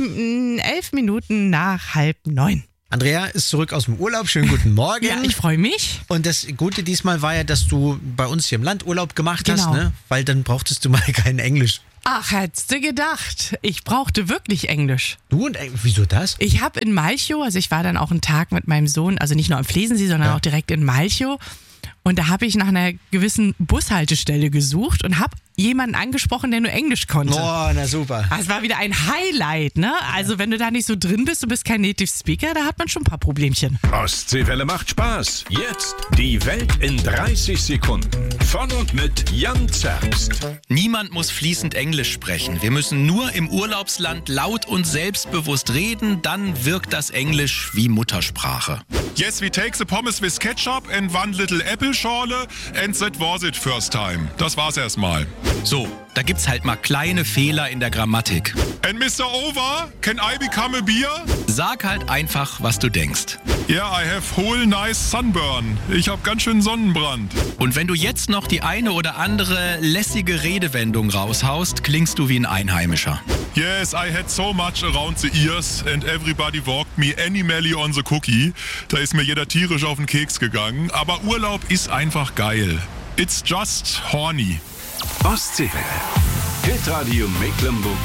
11 Minuten nach 8:30. Andrea ist zurück aus dem Urlaub. Schönen guten Morgen. Ja, ich freue mich. Und das Gute diesmal war ja, dass du bei uns hier im Land Urlaub gemacht hast, Genau. ne? Weil dann brauchtest du mal kein Englisch. Ach, hättest du gedacht. Ich brauchte wirklich Englisch. Du und wieso das? Ich habe in Malchow, also ich war dann auch einen Tag mit meinem Sohn, also nicht nur am Flesensee, sondern auch direkt in Malchow. Und da habe ich nach einer gewissen Bushaltestelle gesucht und habe jemanden angesprochen, der nur Englisch konnte. Oh, na super. Es war wieder ein Highlight, ne? Also wenn du da nicht so drin bist, du bist kein Native Speaker, da hat man schon ein paar Problemchen. Ostseewelle macht Spaß. Jetzt die Welt in 30 Sekunden. Von und mit Jan Zerbst. Niemand muss fließend Englisch sprechen. Wir müssen nur im Urlaubsland laut und selbstbewusst reden, dann wirkt das Englisch wie Muttersprache. Yes, we take the pommes with ketchup and one little apple schorle and that was it first time. Das war's erstmal. So, da gibt's halt mal kleine Fehler in der Grammatik. And Mr. Over, can I become a beer? Sag halt einfach, was du denkst. Yeah, I have whole nice sunburn. Ich hab ganz schön Sonnenbrand. Und wenn du jetzt noch die eine oder andere lässige Redewendung raushaust, klingst du wie ein Einheimischer. Yes, I had so much around the ears and everybody walked me animally on the cookie. Da ist mir jeder tierisch auf den Keks gegangen. Aber Urlaub ist einfach geil. It's just horny. Ostseewelle. Hitradio Mecklenburg.